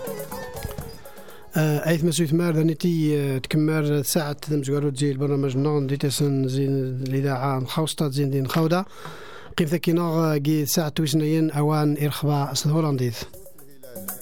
أيث مسويت مار ذنيتي تكمل ساعة مزقارو تزي البرنامج نون ديتسن زين الإذاعة خاوستا زين دين خاودا قيمة كيناغ جي ساعة تويسنين أوان إرخبا الهولنديز